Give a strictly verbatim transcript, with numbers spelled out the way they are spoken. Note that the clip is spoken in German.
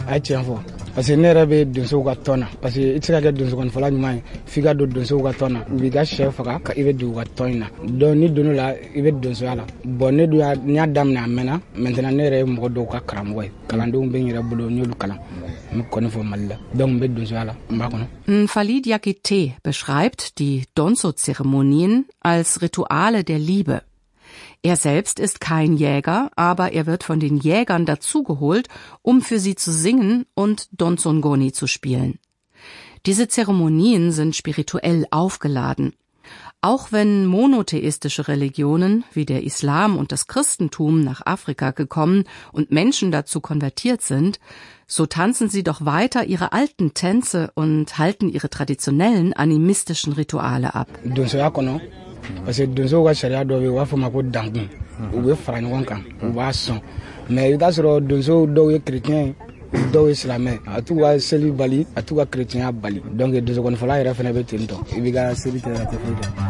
a tiɲɛ fɔ parce que ne yɛrɛ bɛ donsow ka tɔn na parce que i tɛ se ka kɛ donsokɔnifɔla ɲuman ye f'i ka don donsow ka tɔn na u b'i ka sɛ faga ka i bɛ don u ka tɔn in na donc ni donn'o la i bɛ donsoya la bon ne dun y'a n y'a daminɛ a mɛnna maintenant ne yɛrɛ ye mɔgɔ dɔw ka karamɔgɔ ye kalandenw bɛ n yɛrɛ bolo n y'olu kalan n kɔni fɔ Mali la donc n bɛ donsoya la n b'a kɔnɔ. Nfalid Yakite beschreibt die Donso-Zeremonien als Rituale der Liebe. Er selbst ist kein Jäger, aber er wird von den Jägern dazugeholt, um für sie zu singen und Donsongoni zu spielen. Diese Zeremonien sind spirituell aufgeladen. Auch wenn monotheistische Religionen wie der Islam und das Christentum nach Afrika gekommen und Menschen dazu konvertiert sind, so tanzen sie doch weiter ihre alten Tänze und halten ihre traditionellen animistischen Rituale ab. Parce que donsow ka sariya dɔw bɛ yen u b'a fɔ ma ko dankun u bɛ fara ɲɔgɔn kan u b'a sɔn mais i bɛ taa sɔrɔ donsow dɔw ye chrétien dɔw ye silamɛ a t'u ka seli bali a t'u ka chrétienya bali donc donsokɔnifɔla yɛrɛ fana bɛ ten tɔ i b'i ka seli kɛ ka tɛ foyi dɔn.